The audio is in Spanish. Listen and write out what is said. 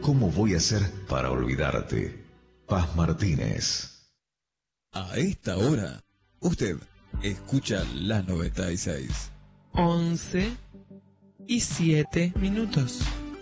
¿Cómo voy a hacer para olvidarte? Paz Martínez. A esta hora, usted escucha la 96. 11:07.